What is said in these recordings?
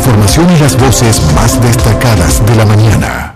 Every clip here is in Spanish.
información y las voces más destacadas de la mañana.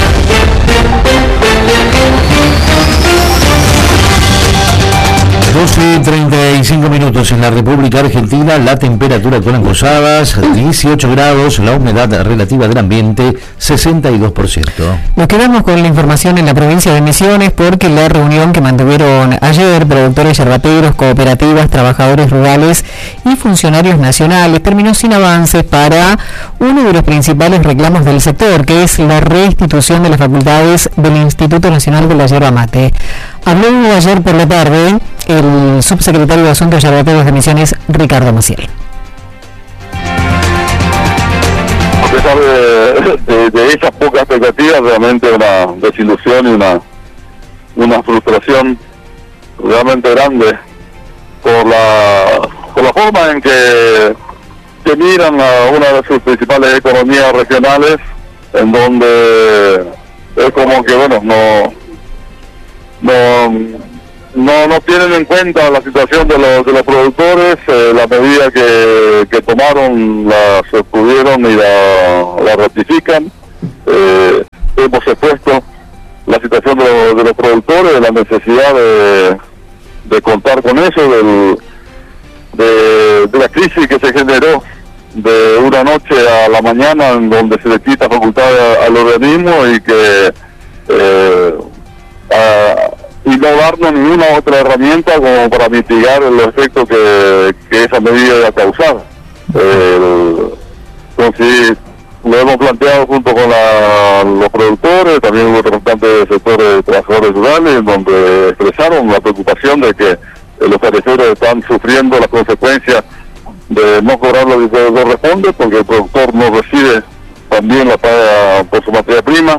12:35 en la República Argentina. La temperatura actual en Posadas, 18 grados, la humedad relativa del ambiente, 62%. Nos quedamos con la información en la provincia de Misiones porque la reunión que mantuvieron ayer productores yerbateros, cooperativas, trabajadores rurales y funcionarios nacionales terminó sin avances para uno de los principales reclamos del sector, que es la restitución de las facultades del Instituto Nacional de la Yerba Mate. Habló ayer por la tarde el subsecretario de Asuntos Yerbateros de Misiones, Ricardo Maciel. A pesar de esas pocas expectativas, realmente una desilusión y una frustración realmente grande por la forma en que miran a una de sus principales economías regionales, en donde es como que, bueno, no tienen en cuenta la situación de los productores. La medida que tomaron las pudieron y la ratifican. Hemos expuesto la situación de los productores, la necesidad de contar con eso, de la crisis que se generó de una noche a la mañana, en donde se le quita facultad al organismo y no darnos ninguna otra herramienta como para mitigar los efectos que esa medida iba a causar. Entonces, lo hemos planteado junto con los productores, también hubo representantes del sector de trabajadores rurales, donde expresaron la preocupación de que los pareceros están sufriendo las consecuencias de no cobrar lo que corresponde, porque el productor no recibe también la paga por su materia prima.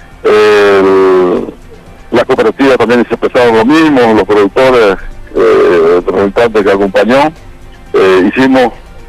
La cooperativa también se expresaron lo mismo, los productores, el representante que acompañó, hicimos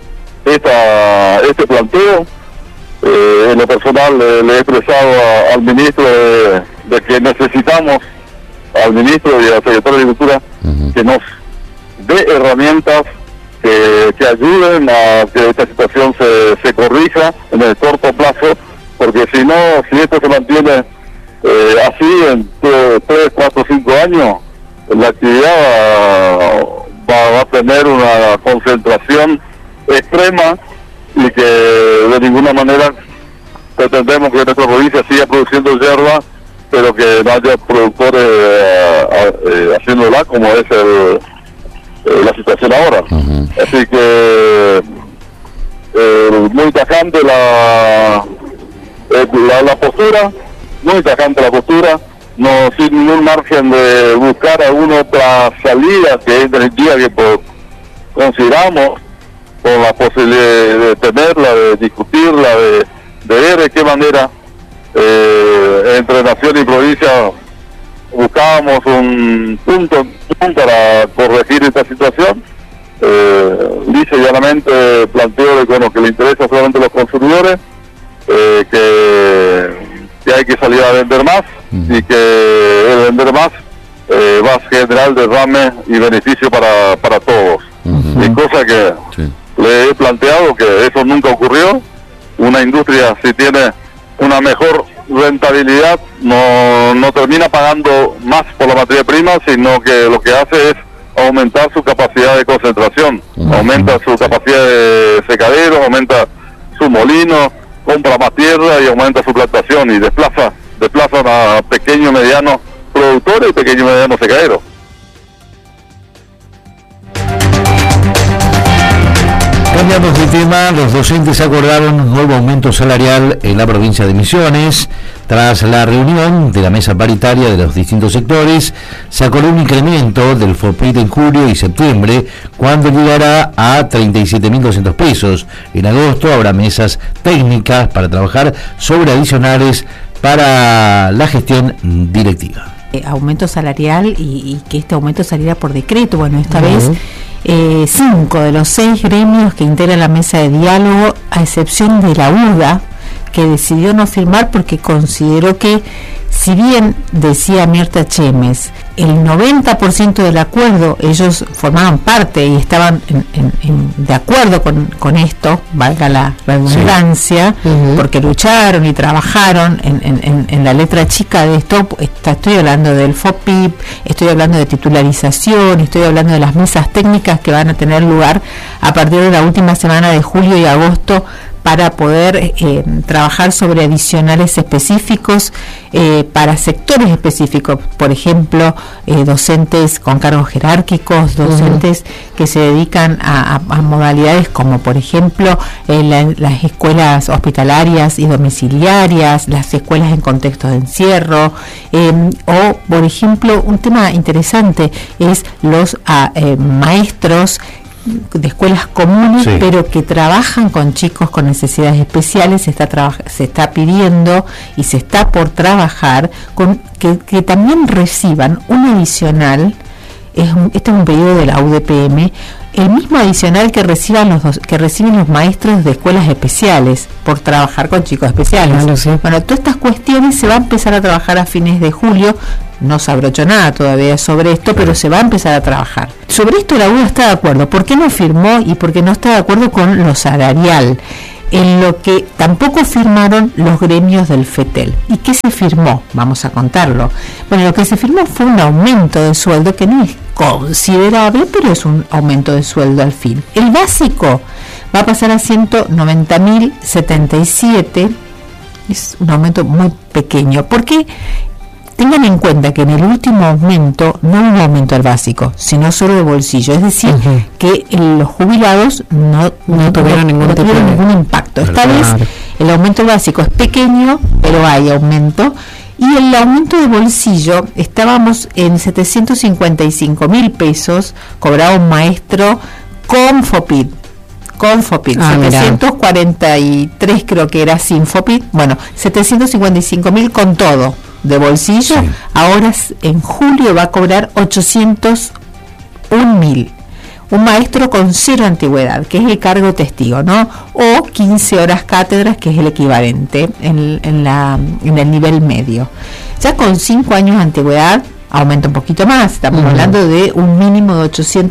este planteo. En lo personal le he expresado al ministro de que necesitamos al ministro y al secretario de Agricultura que nos dé herramientas que ayuden a que esta situación se corrija en el corto plazo, porque si esto se mantiene así en 3, 4, 5 años, la actividad va a tener una concentración extrema y que de ninguna manera pretendemos que nuestra provincia siga produciendo yerba, pero que no haya productores haciéndola como es la situación ahora. Así que muy tajante la postura, muy tajante la postura, no sin ningún margen de buscar alguna otra salida, que es definitiva que consideramos con la posibilidad de tenerla, de discutirla, de ver de qué manera entre nación y provincia buscábamos un punto para corregir esta situación. Dice llanamente planteo de que le interesa solamente a los consumidores, que hay que salir a vender más y que el vender más va a generar derrame y beneficio para todos. Y cosa que le he planteado que eso nunca ocurrió. Una industria, si tiene una mejor rentabilidad, no termina pagando más por la materia prima, sino que lo que hace es aumentar su capacidad de concentración, aumenta su capacidad de secadero, aumenta su molino, compra más tierra y aumenta su plantación y desplaza a pequeños y medianos productores y pequeños y medianos secaderos. Cambiamos de tema, los docentes acordaron un nuevo aumento salarial en la provincia de Misiones. Tras la reunión de la mesa paritaria de los distintos sectores, se acordó un incremento del FOPIT en julio y septiembre, cuando llegará a 37.200 pesos. En agosto habrá mesas técnicas para trabajar sobre adicionales para la gestión directiva. Aumento salarial y que este aumento saliera por decreto. Bueno, esta vez 5 de los 6 gremios que integran la mesa de diálogo, a excepción de la UDA, que decidió no firmar porque consideró que, si bien decía Mirta Chemes el 90% del acuerdo, ellos formaban parte y estaban de acuerdo con esto, valga la redundancia, porque lucharon y trabajaron en la letra chica de esto. Estoy hablando del FOPIP, estoy hablando de titularización, estoy hablando de las mesas técnicas que van a tener lugar a partir de la última semana de julio y agosto, para poder trabajar sobre adicionales específicos para sectores específicos, por ejemplo, docentes con cargos jerárquicos, docentes que se dedican a modalidades como, por ejemplo, las escuelas hospitalarias y domiciliarias, las escuelas en contexto de encierro, o, por ejemplo, un tema interesante es los maestros de escuelas comunes, pero que trabajan con chicos con necesidades especiales. Se está pidiendo y se está por trabajar con que también reciban un adicional. Este es un pedido de la UDPM, el mismo adicional que reciben los maestros de escuelas especiales por trabajar con chicos especiales. Bueno, todas estas cuestiones se va a empezar a trabajar a fines de julio. No se abrochó nada todavía sobre esto, pero se va a empezar a trabajar. Sobre esto la UDA está de acuerdo. ¿Por qué no firmó y por qué no está de acuerdo con lo salarial? En lo que tampoco firmaron los gremios del FETEL. ¿Y qué se firmó? Vamos a contarlo. Bueno, lo que se firmó fue un aumento de sueldo que no es considerable, pero es un aumento de sueldo al fin. El básico va a pasar a 190.077. Es un aumento muy pequeño. ¿Por qué? Tengan en cuenta que en el último aumento no hubo aumento al básico, sino solo de bolsillo. Es decir, que los jubilados no tuvieron ningún impacto. Esta vez el aumento básico es pequeño, pero hay aumento. Y el aumento de bolsillo, estábamos en 755.000 pesos, cobraba un maestro con FOPIT. 743 creo que era sin FOPIT. Bueno, 755.000 con todo de bolsillo. Ahora en julio va a cobrar 801.000. Un maestro con 0 antigüedad, que es el cargo testigo, ¿no? O 15 horas cátedras, que es el equivalente en el nivel medio. Ya con 5 años de antigüedad aumenta un poquito más. Estamos hablando de un mínimo de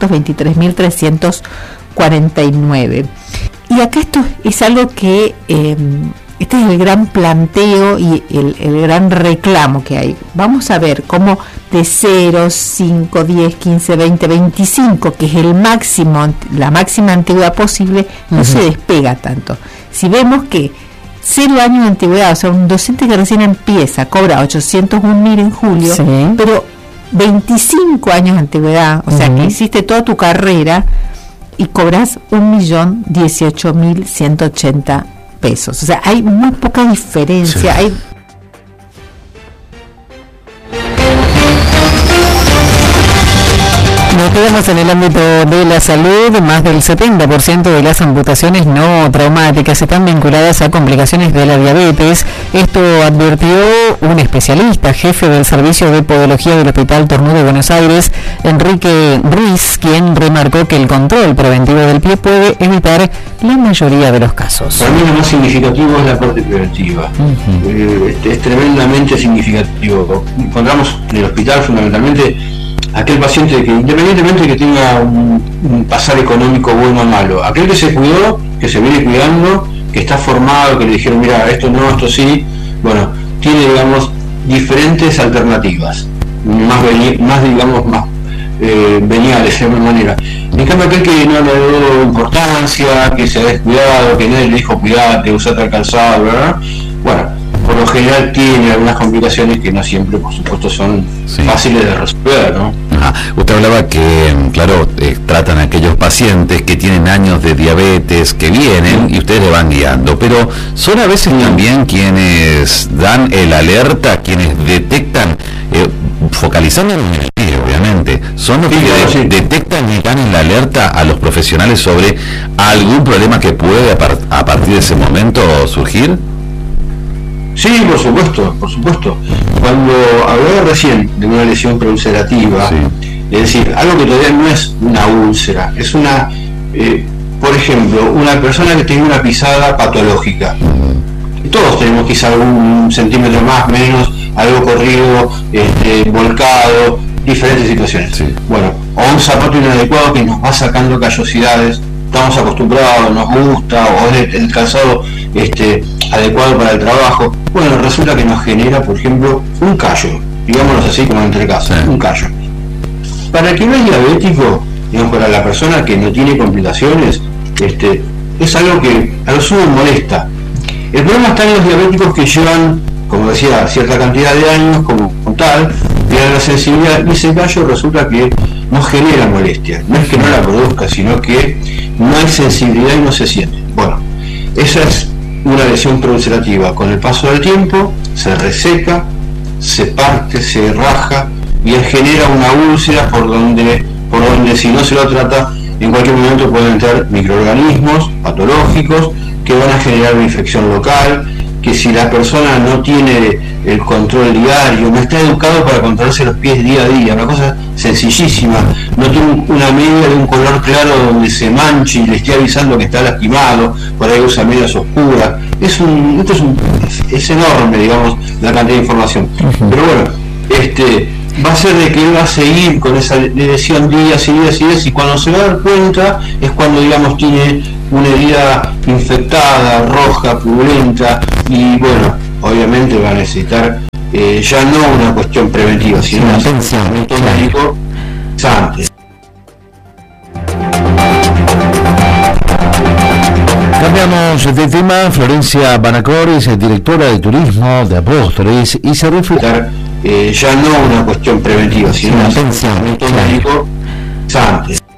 823.349. Y acá esto es algo que este es el gran planteo y el gran reclamo que hay. Vamos a ver cómo de 0, 5, 10, 15, 20, 25, que es el máximo, la máxima antigüedad posible, no se despega tanto. Si vemos que 0 años de antigüedad, o sea, un docente que recién empieza, cobra 801.000 en julio, pero 25 años de antigüedad, o sea, que hiciste toda tu carrera y cobras 1.018.180 pesos. O sea, hay muy poca diferencia. Hay Nos quedamos en el ámbito de la salud. Más del 70% de las amputaciones no traumáticas están vinculadas a complicaciones de la diabetes. Esto advirtió un especialista, jefe del servicio de podología del Hospital Tornú de Buenos Aires, Enrique Ruiz, quien remarcó que el control preventivo del pie puede evitar la mayoría de los casos. Para mí lo más significativo es la parte preventiva. Es tremendamente significativo. Encontramos en el hospital fundamentalmente aquel paciente que, independientemente de que tenga un pasar económico bueno o malo, aquel que se cuidó, que se viene cuidando, que está formado, que le dijeron, mira, esto no, esto sí, bueno, tiene, digamos, diferentes alternativas, más veniales de alguna manera. En cambio, aquel que no le dio importancia, que se ha descuidado, que nadie le dijo cuidate, usa tal calzado, ¿verdad? Bueno, por lo general tiene algunas complicaciones que no siempre, por supuesto, son fáciles de resolver, ¿no? Usted hablaba que, claro, tratan a aquellos pacientes que tienen años de diabetes, que vienen y ustedes le van guiando, pero son a veces también quienes dan el alerta, quienes detectan, focalizando en el pie, obviamente, son los que detectan y dan el alerta a los profesionales sobre algún problema que puede a partir de ese momento surgir. Sí, por supuesto. Cuando hablaba recién de una lesión preulcerativa, es decir, algo que todavía no es una úlcera, es una, por ejemplo, una persona que tiene una pisada patológica. Todos tenemos quizá algún centímetro más, menos, algo corrido, volcado, diferentes situaciones. Sí. Bueno, o un zapato inadecuado que nos va sacando callosidades, estamos acostumbrados, nos gusta, o es el calzado adecuado para el trabajo. Bueno, resulta que nos genera, por ejemplo, un callo, digámoslo así como entre casos, un callo. Para el que no es diabético, digamos, para la persona que no tiene complicaciones, es algo que a lo sumo molesta. El problema está en los diabéticos que llevan, como decía, cierta cantidad de años como tal, tienen la sensibilidad, y ese callo resulta que no genera molestia. No es que no la produzca, sino que no hay sensibilidad y no se siente. Bueno, esa es una lesión ulcerativa. Con el paso del tiempo se reseca, se parte, se raja y genera una úlcera por donde si no se lo trata, en cualquier momento pueden entrar microorganismos patológicos que van a generar una infección local, que si la persona no tiene el control diario, no está educado para controlarse los pies día a día, una cosa sencillísima, no tiene una media de un color claro donde se manche y le esté avisando que está lastimado, por ahí usa medias oscuras, es enorme, digamos, la cantidad de información. Pero bueno, va a ser de que él va a seguir con esa lesión días y días y días, y cuando se va a dar cuenta es cuando, digamos, tiene una herida infectada, roja, purulenta, y bueno, obviamente va a necesitar ya no una cuestión preventiva, sino un tratamiento médico antes. Cambiamos de tema. Florencia Banacoris, directora de turismo de Apóstoles, y se refiere ya no una cuestión preventiva, sino un tratamiento médico antes.